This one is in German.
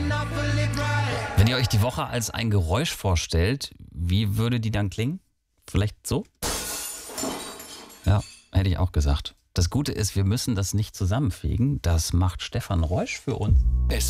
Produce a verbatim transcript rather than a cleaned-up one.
Wenn ihr euch die Woche als ein Geräusch vorstellt, wie würde die dann klingen? Vielleicht so? Ja, hätte ich auch gesagt. Das Gute ist, wir müssen das nicht zusammenfegen. Das macht Stefan Reusch für uns.